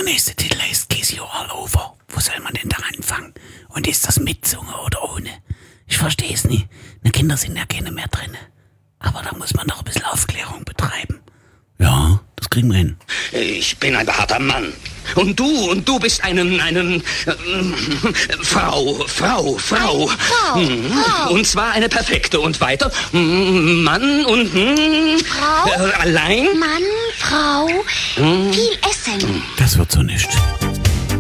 nächste Titel heißt Kiss You All Over. Wo soll man denn da anfangen? Und ist das mit Zunge oder ohne? Ich verstehe es nicht. Na, Kinder sind ja keine mehr drin. Aber da muss man doch ein bisschen Aufklärung betreiben. Ja, das kriegen wir hin. Ich bin ein harter Mann. Und du bist Frau. Frau. Und zwar eine perfekte. Und weiter, Mann und Frau. allein. Mann, Frau. Viel Essen. Das wird so nicht.